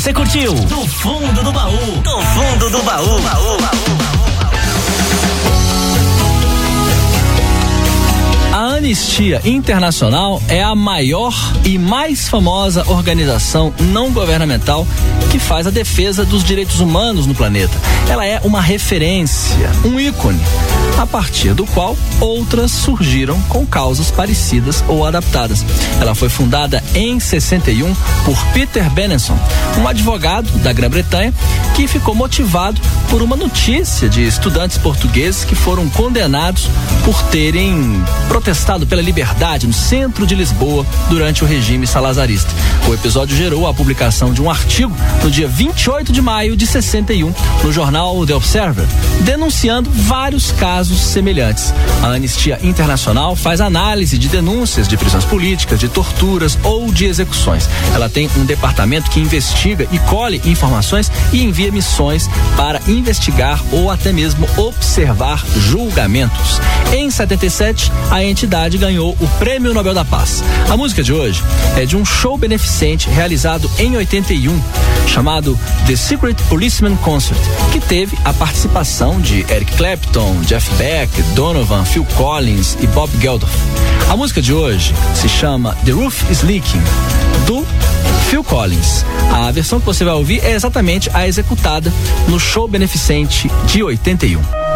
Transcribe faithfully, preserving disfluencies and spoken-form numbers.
Você curtiu? Do fundo do baú. Do fundo do baú. baú, baú, baú. A Anistia Internacional é a maior e mais famosa organização não governamental que faz a defesa dos direitos humanos no planeta. Ela é uma referência, um ícone, a partir do qual outras surgiram com causas parecidas ou adaptadas. Ela foi fundada em sessenta e um por Peter Benenson, um advogado da Grã-Bretanha que ficou motivado por uma notícia de estudantes portugueses que foram condenados por terem protestado pela liberdade no centro de Lisboa durante o regime salazarista. O episódio gerou a publicação de um artigo no dia vinte e oito de maio de sessenta e um no jornal The Observer, denunciando vários casos semelhantes. A Anistia Internacional faz análise de denúncias de prisões políticas, de torturas ou de execuções. Ela tem um departamento que investiga e colhe informações e envia missões para investigar ou até mesmo observar julgamentos. Em setenta e sete, a entidade ganhou o Prêmio Nobel da Paz. A música de hoje é de um show beneficente realizado em oitenta e um, chamado The Secret Policeman Concert, que teve a participação de Eric Clapton, Jeff Beck, Donovan, Phil Collins e Bob Geldof. A música de hoje se chama The Roof is Leaking, do Phil Collins. A versão que você vai ouvir é exatamente a executada no show beneficente de oitenta e um.